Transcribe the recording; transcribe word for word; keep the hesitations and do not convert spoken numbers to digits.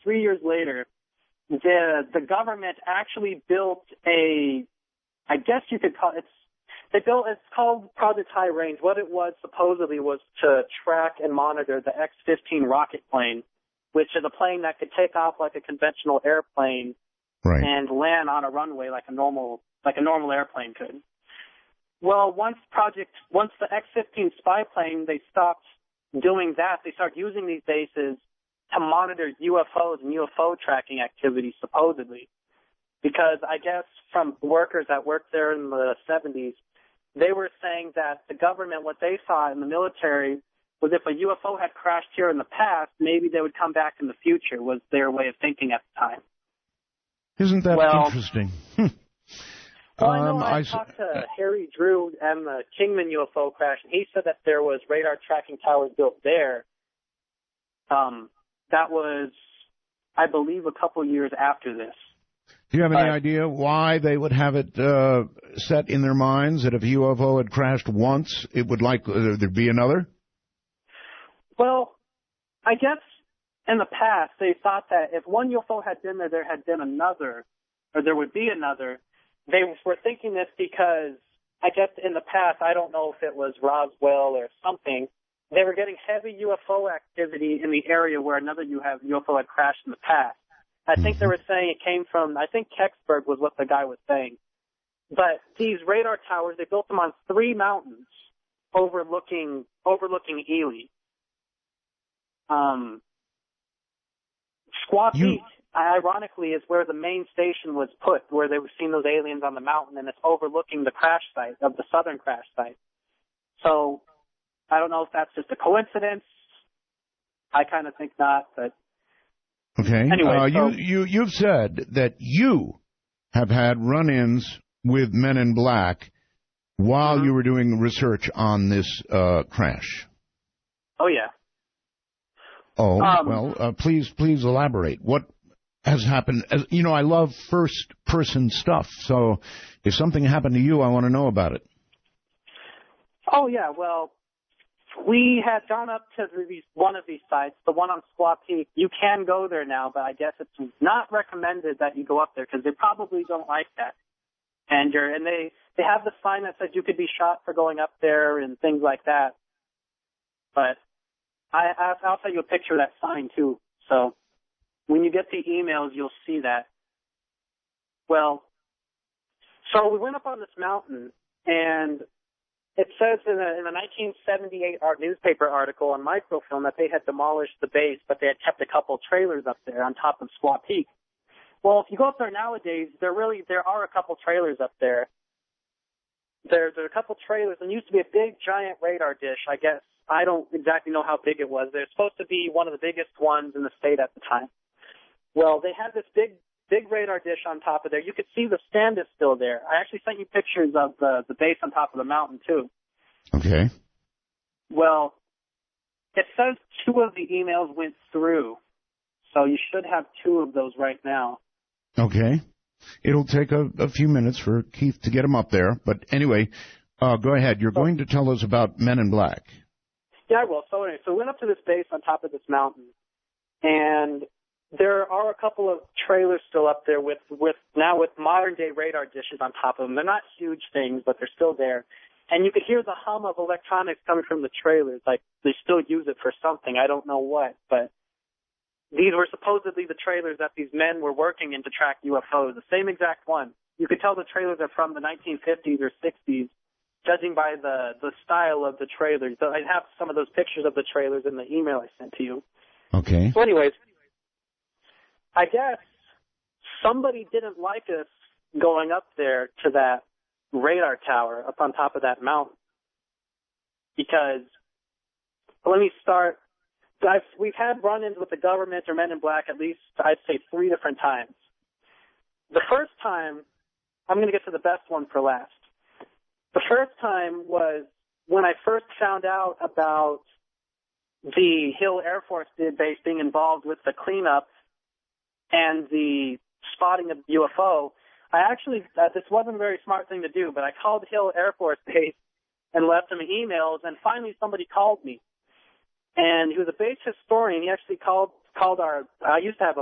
three years later, the the government actually built a, I guess you could call it, they built, it's called Project High Range. What it was supposedly was to track and monitor the X fifteen rocket plane, which is a plane that could take off like a conventional airplane right. and land on a runway like a normal like a normal airplane could. Well, once project once the X fifteen spy plane, they stopped doing that. They started using these bases to monitor U F Os and U F O tracking activities, supposedly, because I guess from workers that worked there in the seventies, they were saying that the government, what they saw in the military, was if a U F O had crashed here in the past, maybe they would come back in the future, was their way of thinking at the time. Isn't that well, interesting? well, I know um, I, I talked to uh, Harry Drew and the Kingman U F O crash, and he said that there was radar tracking towers built there. Um, that was, I believe, a couple years after this. Do you have any but, idea why they would have it uh, set in their minds that if a U F O had crashed once, it would like uh, there'd be another? Well, I guess in the past they thought that if one U F O had been there, there had been another, or there would be another. They were thinking this because I guess in the past, I don't know if it was Roswell or something, they were getting heavy U F O activity in the area where another U F O had crashed in the past. I think they were saying it came from, I think Kecksburg was what the guy was saying. But these radar towers, they built them on three mountains overlooking overlooking Ely. Um, Squaw You... Peak, ironically, is where the main station was put, where they were seeing those aliens on the mountain, and it's overlooking the crash site of the southern crash site. So I don't know if that's just a coincidence. I kind of think not, but okay. Anyway, uh, so, you you you've said that you have had run-ins with Men in Black while mm-hmm. you were doing research on this uh, crash. Oh yeah. Oh um, well, uh, please please elaborate. What has happened? As, you know, I love first-person stuff. So if something happened to you, I want to know about it. Oh yeah. Well, we had gone up to these, one of these sites, the one on Squaw Peak. You can go there now, but I guess it's not recommended that you go up there because they probably don't like that. And you're, and they, they have the sign that says you could be shot for going up there and things like that. But I, I'll tell you a picture of that sign too. So when you get the emails, you'll see that. Well, so we went up on this mountain, and it says in a, in a nineteen seventy-eight art newspaper article on microfilm that they had demolished the base, but they had kept a couple trailers up there on top of Squaw Peak. Well, if you go up there nowadays, there really there are a couple trailers up there. There, there are a couple trailers, and it used to be a big, giant radar dish, I guess. I don't exactly know how big it was. They're supposed to be one of the biggest ones in the state at the time. Well, they had this big, big radar dish on top of there. You could see the stand is still there. I actually sent you pictures of the, the base on top of the mountain, too. Okay. Well, it says two of the emails went through, so you should have two of those right now. Okay. It'll take a, a few minutes for Keith to get them up there. But anyway, uh, go ahead. You're going to tell us about Men in Black. Yeah, I will. So anyway, so we went up to this base on top of this mountain, and there are a couple of trailers still up there with, with now with modern-day radar dishes on top of them. They're not huge things, but they're still there. And you could hear the hum of electronics coming from the trailers. Like, they still use it for something. I don't know what, but these were supposedly the trailers that these men were working in to track U F Os, the same exact one. You could tell the trailers are from the nineteen fifties or sixties, judging by the, the style of the trailers. So I have some of those pictures of the trailers in the email I sent to you. Okay. So anyways, I guess somebody didn't like us going up there to that radar tower up on top of that mountain. Because, let me start, I've, we've had run-ins with the government or Men in Black at least, I'd say, three different times. The first time, I'm going to get to the best one for last. The first time was when I first found out about the Hill Air Force Base being involved with the cleanup and the spotting of the U F O. I actually, uh, this wasn't a very smart thing to do, but I called Hill Air Force Base and left them emails, and finally somebody called me. And he was a base historian. He actually called called our, I used to have a